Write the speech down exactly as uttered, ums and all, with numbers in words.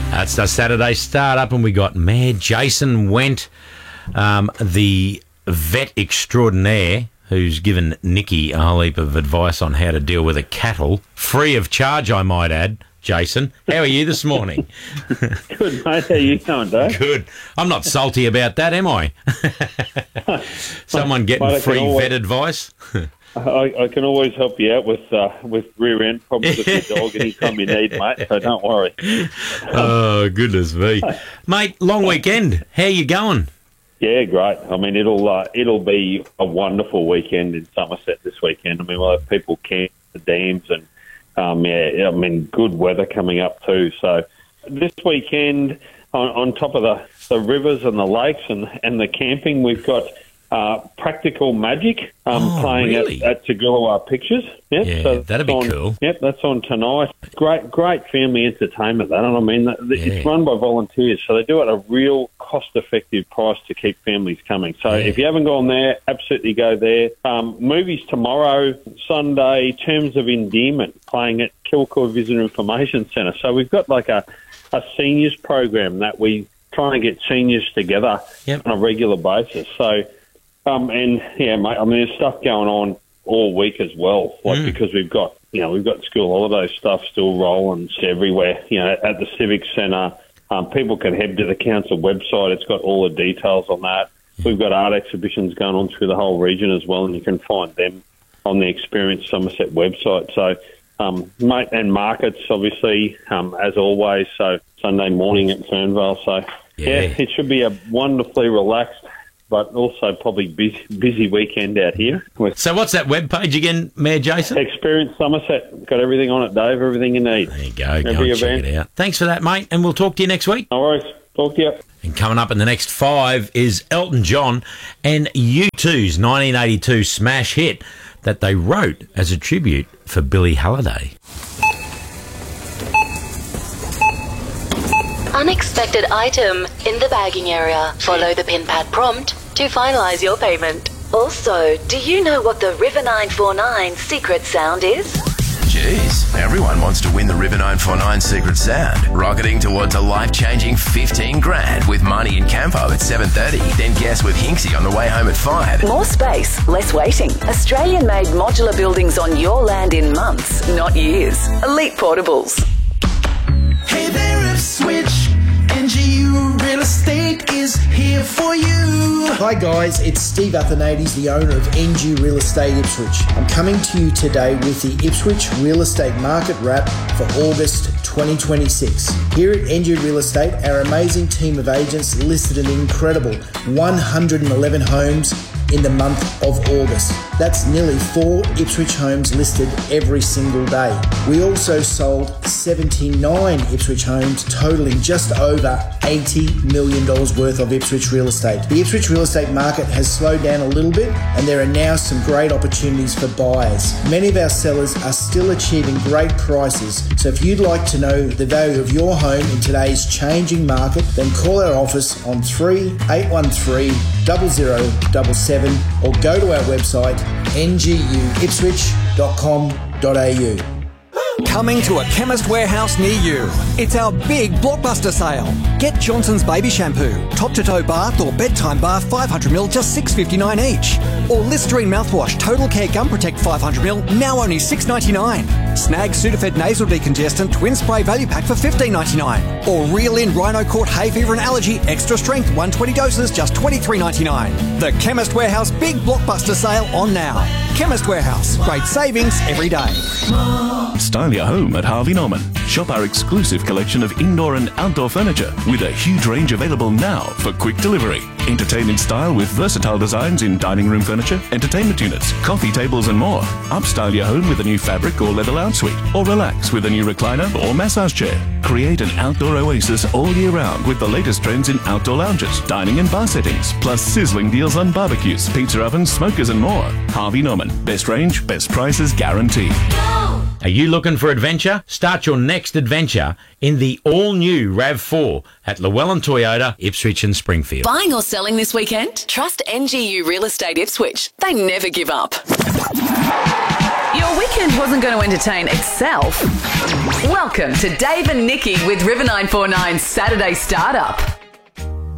That's the Saturday start-up, and we got Mayor Jason Wendt, um, the vet extraordinaire, who's given Nikki a whole heap of advice on how to deal with a cattle, free of charge, I might add. Jason, how are you this morning? Good, mate. How are you going, Dave? Good. I'm not salty about that, am I? Someone getting Mate, free always, vet advice? I, I can always help you out with uh, with rear end problems with your dog anytime you need, mate, so don't worry. Oh, goodness me. Mate, long weekend. How you going? Yeah, great. I mean, it'll uh, it'll be a wonderful weekend in Somerset this weekend. I mean, we'll have people camp at the dams and, um, yeah, I mean, good weather coming up too. So this weekend, on, on top of the, the rivers and the lakes and, and the camping, we've got uh, Practical Magic um, oh, playing really? at, at Tagawa Pictures. Yep, Yeah, so that'd be on, cool. Yep, that's on tonight. Great, great family entertainment, that. And I mean, the, Yeah. it's run by volunteers, so they do it at a real cost-effective price to keep families coming. So Yeah. if you haven't gone there, absolutely go there. Um, movies tomorrow, Sunday, Terms of Endearment, playing at Kilcoy Visitor Information Centre. So we've got like a, a seniors program that we try and get seniors together Yep. on a regular basis. So, um, and yeah, mate, I mean, there's stuff going on all week as well, like Mm. because we've got, you know, we've got school holiday stuff still rolling everywhere, you know, at the Civic Centre. Um, people can head to the council website. It's got all the details on that. We've got art exhibitions going on through the whole region as well, and you can find them on the Experience Somerset website. So, um, mate, and markets, obviously, um, as always. So Sunday morning at Fernvale. So, yeah. Yeah. it should be a wonderfully relaxed, but also probably busy, busy weekend out here. With So what's that webpage again, Mayor Jason? Experience Somerset. Got everything on it, Dave, everything you need. There you go. Go Every and check event. it out. Thanks for that, mate, and we'll talk to you next week. No worries. Talk to you. And coming up in the next five is Elton John and U two's nineteen eighty-two smash hit that they wrote as a tribute for Billie Holiday. Unexpected item in the bagging area. Follow the pin pad prompt to finalise your payment. Also, do you know what the River nine four nine secret sound is? Jeez, everyone wants to win the River nine four nine Secret Sound. Rocketing towards a life-changing fifteen grand with Money in Campo at seven thirty. Then guess with Hinksy on the way home at five. More space, less waiting. Australian-made modular buildings on your land in months, not years. Elite Portables. Hey there, Ipswich. N G U Real Estate is here for you. Hi guys, it's Steve Athanades, the owner of N G Real Estate Ipswich. I'm coming to you today with the Ipswich Real Estate Market Wrap for August twenty twenty-six. Here at N G Real Estate, our amazing team of agents listed an incredible one hundred eleven homes in the month of August. That's nearly four Ipswich homes listed every single day. We also sold seventy-nine Ipswich homes, totaling just over eighty million dollars worth of Ipswich real estate. The Ipswich real estate market has slowed down a little bit, and there are now some great opportunities for buyers. Many of our sellers are still achieving great prices, so if you'd like to know the value of your home in today's changing market, then call our office on three eight one three, zero zero seven seven or go to our website n g u ipswich dot com dot a u. Coming to a Chemist Warehouse near you. It's our big blockbuster sale. Get Johnson's Baby Shampoo, top-to-toe bath or bedtime bath five hundred milliliters, just six dollars fifty-nine each. Or Listerine mouthwash, Total Care Gum Protect five hundred milliliters, now only six dollars ninety-nine. Snag Sudafed Nasal Decongestant Twin Spray Value Pack for fifteen dollars ninety-nine. Or Reel In Rhino Court Hay Fever and Allergy Extra Strength one hundred twenty doses, just twenty-three dollars ninety-nine. The Chemist Warehouse big blockbuster sale on now. Chemist Warehouse, great savings every day. Style your home at Harvey Norman. Shop our exclusive collection of indoor and outdoor furniture with a huge range available now for quick delivery. Entertain in style with versatile designs in dining room furniture, entertainment units, coffee tables and more. Upstyle your home with a new fabric or leather lounge suite, or relax with a new recliner or massage chair. Create an outdoor oasis all year round with the latest trends in outdoor lounges, dining and bar settings, plus sizzling deals on barbecues, pizza ovens, smokers and more. Harvey Norman. Best range, best prices guaranteed. Go! Are you looking for adventure? Start your next adventure in the all-new RAV four at Llewellyn Toyota, Ipswich and Springfield. Buying or selling this weekend? Trust N G U Real Estate Ipswich. They never give up. Your weekend wasn't going to entertain itself. Welcome to Dave and Nikki with River nine four nine Saturday Startup.